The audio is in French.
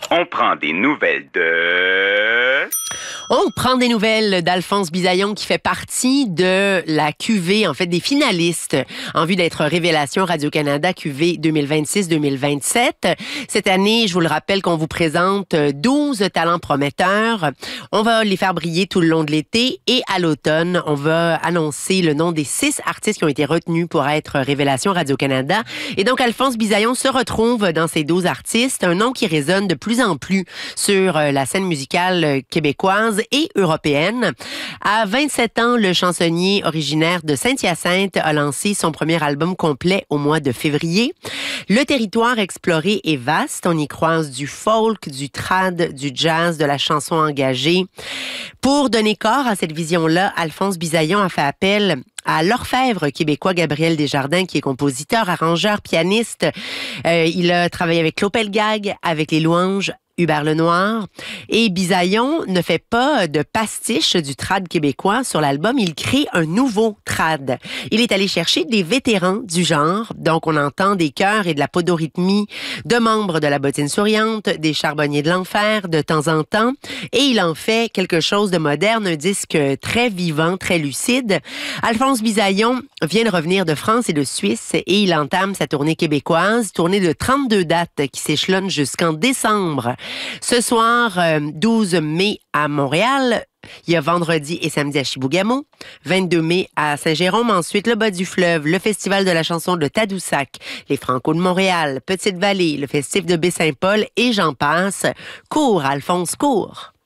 On prend des nouvelles de... On prend des nouvelles d'Alphonse Bisaillon qui fait partie de la QV, en fait des finalistes en vue d'être Révélation Radio-Canada QV 2026-2027. Cette année, je vous le rappelle qu'on vous présente 12 talents prometteurs. On va les faire briller tout le long de l'été et à l'automne, on va annoncer le nom des 6 artistes qui ont été retenus pour être Révélation Radio-Canada. Et donc, Alphonse Bisaillon se retrouve dans ces 12 artistes, un nom qui résonne de plus en plus sur la scène musicale québécoise et européenne. À 27 ans, le chansonnier originaire de Saint-Hyacinthe a lancé son premier album complet au mois de février. Le territoire exploré est vaste. On y croise du folk, du trad, du jazz, de la chanson engagée. Pour donner corps à cette vision-là, Alphonse Bisaillon a fait appel à l'orfèvre québécois Gabriel Desjardins, qui est compositeur, arrangeur, pianiste. Il a travaillé avec Claude Pelgag, avec Les Louanges, Hubert Lenoir. Et Bisaillon ne fait pas de pastiche du trad québécois sur l'album, il crée un nouveau trad. Il est allé chercher des vétérans du genre, donc on entend des chœurs et de la podorythmie de membres de la Bottine Souriante, des Charbonniers de l'Enfer de temps en temps, et il en fait quelque chose de moderne, un disque très vivant, très lucide. Alphonse Bisaillon vient de revenir de France et de Suisse et il entame sa tournée québécoise, tournée de 32 dates qui s'échelonne jusqu'en décembre. Ce soir, 12 mai à Montréal, il y a vendredi et samedi à Chibougamau, 22 mai à Saint-Jérôme, ensuite le Bas du Fleuve, le Festival de la chanson de Tadoussac, les Franco de Montréal, Petite-Vallée, le Festif de Baie-Saint-Paul et j'en passe. Cours, Alphonse, cours!